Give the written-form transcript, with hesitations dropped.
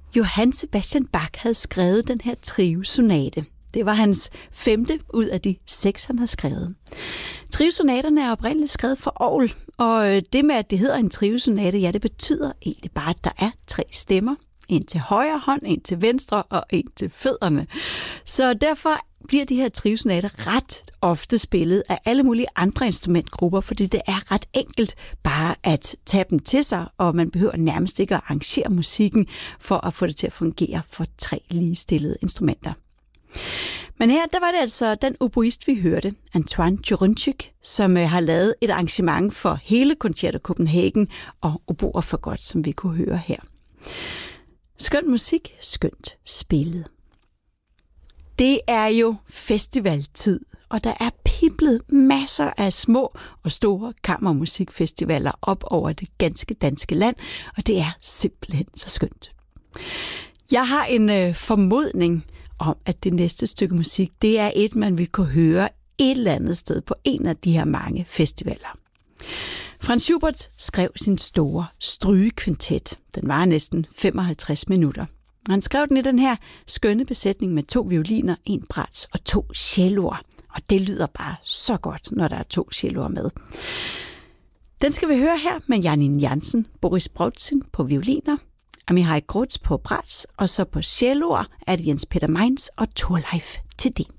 Johann Sebastian Bach havde skrevet den her Trio-sonate. Det var hans 5. ud af de 6, han har skrevet. Trio-sonaterne er oprindeligt skrevet for orgel, og det med, at det hedder en Trio-sonate, ja, det betyder egentlig bare, at der er 3 stemmer. En til højre hånd, en til venstre og en til fødderne. Så derfor bliver de her Trio-sonater ret ofte spillet af alle mulige andre instrumentgrupper, fordi det er ret enkelt bare at tage dem til sig, og man behøver nærmest ikke at arrangere musikken for at få det til at fungere for 3 ligestillede instrumenter. Men her, der var det altså den oboist, vi hørte, Antoine Djurunchik, som har lavet et arrangement for hele Concerto Copenhagen og oboer for godt, som vi kunne høre her. Skøn musik, skønt spillet. Det er jo festivaltid, og der er piblet masser af små og store kammermusikfestivaler op over det ganske danske land, og det er simpelthen så skønt. Jeg har en formodning om, at det næste stykke musik, det er et, man vil kunne høre et eller andet sted på en af de her mange festivaler. Franz Schubert skrev sin store strygekvintet. Den var næsten 55 minutter. Han skrev den i den her skønne besætning med 2 violiner, 1 bratsch og 2 celloer. Og det lyder bare så godt, når der er 2 celloer med. Den skal vi høre her med Janine Jansen, Boris Brautzin på violiner, Amihai Grotz på bratsch, og så på celloer er det Jens Peter Meins og Thorleif Thedéen.